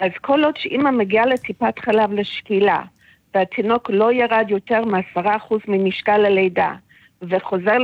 אז כל עוד שאמא מגיעה לטיפת חלב לשקילה, והתינוק לא ירד יותר מ10% ממשקל הלידה, וחוזר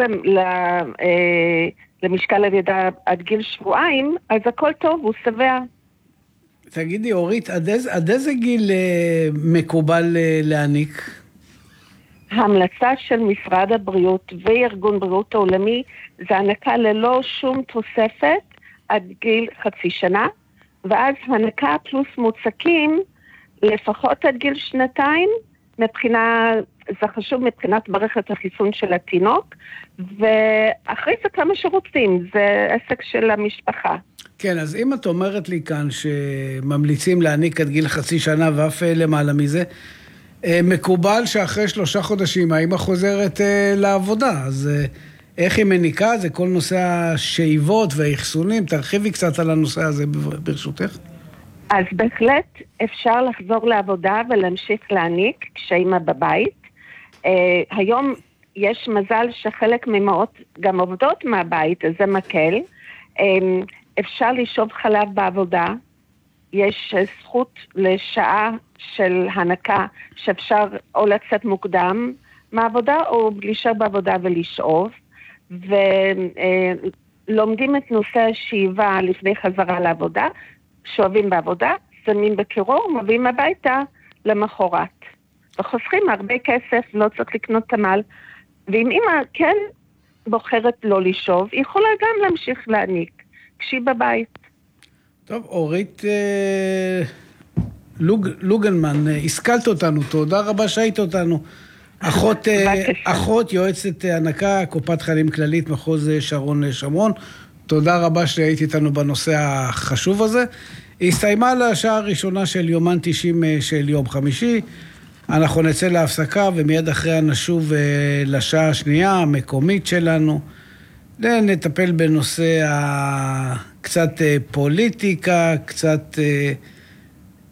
למשקל הלידה עד גיל שבועיים, אז הכל טוב, הוא שבע. תגידי, אורית, עד איזה גיל מקובל להעניק? ההמלצה של משרד הבריאות וארגון בריאות העולמי, זה הנקה ללא שום תוספת עד גיל חצי שנה, ואז הנקה פלוס מוצקים לפחות עד גיל 2, זה חשוב מבחינת מערכת החיסון של התינוק, ואחרי זה כמה שרוצים, זה עסק של המשפחה. כן, אז אם את אומרת לי כאן שממליצים להעניק עד גיל חצי שנה ואף למעלה מזה, מקובל שאחרי 3 חודשים האמא חוזרת לעבודה, אז איך היא מניקה? זה כל נושא השאיבות והאחסונים, תרחיבי קצת על הנושא הזה ברשותך. אז בהחלט אפשר לחזור לעבודה ולהמשיך להעניק כשאמא בבית. היום יש מזל שחלק ממאות גם עובדות מהבית, אז זה מקל. אפשר לשאוב חלב בעבודה, יש זכות לשעה של הנקה שאפשר או לצאת מוקדם מהעבודה או להישאר בעבודה ולשאוב, ולומדים את נושא השאיבה לפני חזרה לעבודה, שואבים בעבודה, שמים בקירור, מביאים הביתה למחרת. וחוסכים הרבה כסף, לא צריך לקנות תמל, ואם אמא כן בוחרת לא לשאוב, היא יכולה גם להמשיך להעניק כשהיא בבית. טוב, אורית לוגנמן, השכלת אותנו, תודה רבה שהיית אותנו. אחות יועצת הנקה, קופת חולים כללית, מחוז שרון שומרון, תודה רבה שהיית איתנו בנושא החשוב הזה. הסתיימה לשעה הראשונה של יומן 90 של יום חמישי, אנחנו נצא להפסקה ומיד אחריה נשוב לשעה השנייה המקומית שלנו, נטפל בנושא קצת פוליטיקה, קצת